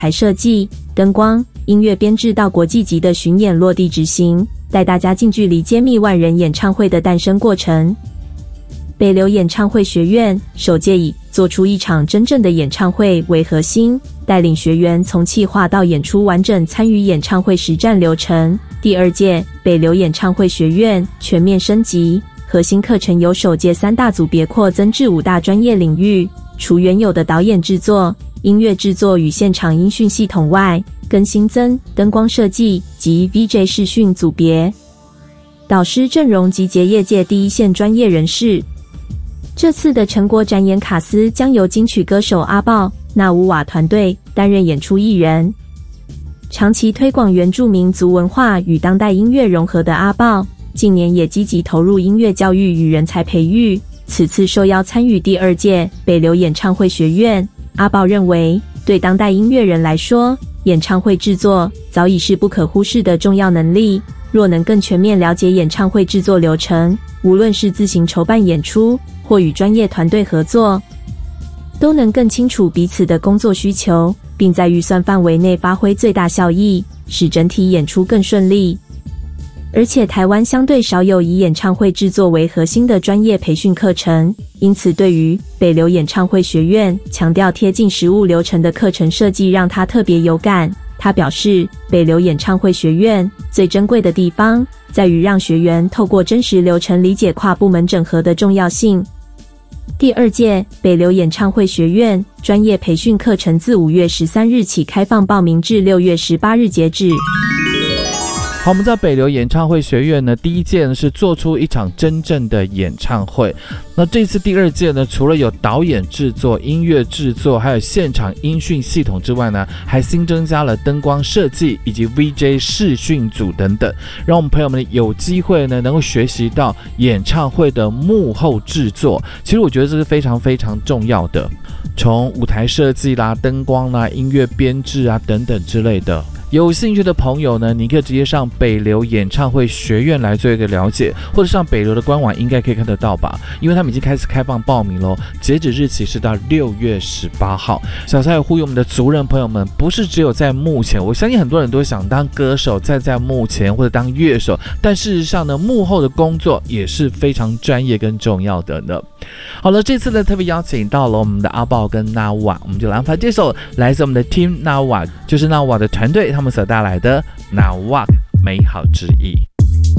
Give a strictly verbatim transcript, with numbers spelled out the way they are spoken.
台设计、灯光、音乐编制到国际级的巡演落地执行，带大家近距离揭秘万人演唱会的诞生过程。北流演唱会学院首届以做出一场真正的演唱会为核心，带领学员从企划到演出完整参与演唱会实战流程。第二届北流演唱会学院全面升级，核心课程由首届三大组别扩增至五大专业领域，除原有的导演制作、音乐制作与现场音讯系统外，更新增灯光设计及 V J 视讯组别。导师阵容集结业界第一线专业人士。这次的成果展演卡司将由金曲歌手阿爆、纳乌瓦团队担任演出艺人。长期推广原住民族文化与当代音乐融合的阿爆，近年也积极投入音乐教育与人才培育。此次受邀参与第二届北流演唱会学院，阿爆认为，对当代音乐人来说，演唱会制作早已是不可忽视的重要能力。若能更全面了解演唱会制作流程，无论是自行筹办演出或与专业团队合作，都能更清楚彼此的工作需求，并在预算范围内发挥最大效益，使整体演出更顺利。而且台湾相对少有以演唱会制作为核心的专业培训课程，因此对于北流演唱会学院强调贴近实务流程的课程设计让他特别有感。他表示，北流演唱会学院最珍贵的地方在于让学员透过真实流程理解跨部门整合的重要性。第二届北流演唱会学院专业培训课程自五月十三日起开放报名至六月十八日截止。 好，我们在北流演唱会学院呢，第一届呢是做出一场真正的演唱会。那这次第二届呢，除了有导演制作、音乐制作，还有现场音讯系统之外呢，还新增加了灯光设计以及 V J 视讯组等等，让我们朋友们有机会呢能够学习到演唱会的幕后制作。其实我觉得这是非常非常重要的，从舞台设计啦、灯光啦、音乐编制啊等等之类的。有兴趣的朋友呢，你可以直接上北流演唱会学院来做一个了解，或者上北流的官网应该可以看得到吧，因为他们已经开始开放报名咯，截止日期是到六月十八号。小蔡也呼吁我们的族人朋友们，不是只有在幕前，我相信很多人都想当歌手站在幕前或者当乐手，但事实上呢，幕后的工作也是非常专业跟重要的呢。好了，这次呢特别邀请到了我们的阿爆跟纳瓦，我们就来安排这首来自我们的 Team 纳瓦，就是纳瓦的团队他们所带来的 Nawak 美好之意。